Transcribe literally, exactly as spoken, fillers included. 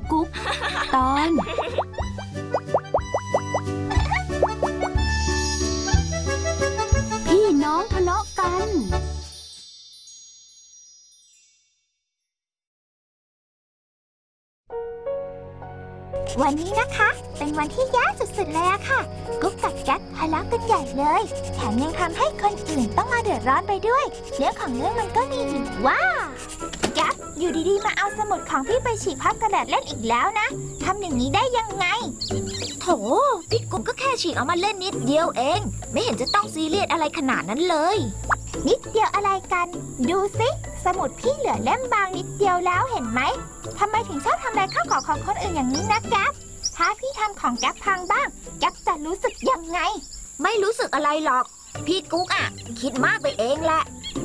กุ๊ก ตอนพี่น้องทะเลาะกันวันนี้นะคะเป็นวันที่แย่สุดๆเลยอะค่ะกุ๊กกับแก๊กทะเลาะกันใหญ่เลยแถมยังทำให้คนอื่นต้องมาเดือดร้อนไปด้วยเรื่องของเรื่องมันก็มีอยู่ว่าแก๊กอยู่ดีๆมาเอาสมุดของพี่ไปฉีกพับกระดาษเล่นอีกแล้วนะทำอย่างนี้ได้ยังไงโถพี่กุ๊กก็แค่ฉีกเอามาเล่นนิดเดียวเองไม่เห็นจะต้องซีเรียสอะไรขนาดนั้นเลยนิดเดียวอะไรกันดูสิสมุดพี่เหลือเล่มบางนิดเดียวแล้วเห็นไหมทำไมถึงชอบทำลายข้าวของของคนอื่นอย่างนี้นะแก๊ปถ้าพี่ทำของแก๊ปพังบ้างแก๊ปจะรู้สึกยังไงไม่รู้สึกอะไรหรอกพี่กุ๊กอ่ะคิดมากไปเองแหละ